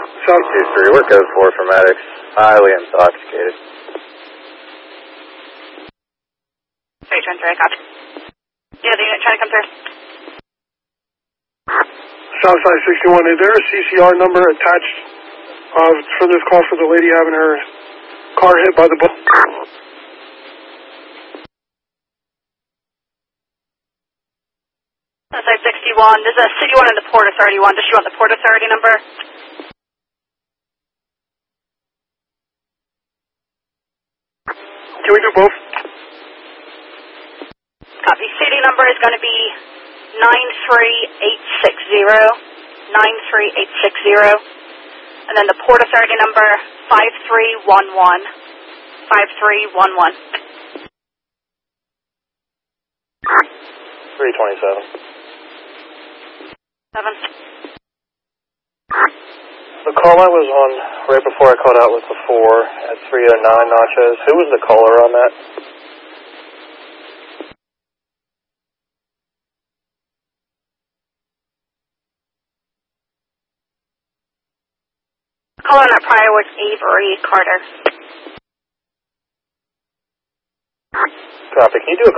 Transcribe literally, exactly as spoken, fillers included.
South two three, we're code four for medics. Highly intoxicated. three two three, copy. Yeah, the unit trying to come through. Southside sixty-one, is there a C C R number attached uh, for this call for the lady having her car hit by the bus? Southside sixty-one, there's a City one and the Port Authority one. Does she want the Port Authority number? Can we do both? Copy. City number is going to be nine three eight six zero, nine three eight six zero, and then the Port Authority number five three one one, five three one one. three twenty-seven. Seven. The call I was on right before I called out was the four at three oh nine Nachos. Who was the caller on that? Caller on that prior was Avery Carter. Copy. Can you do a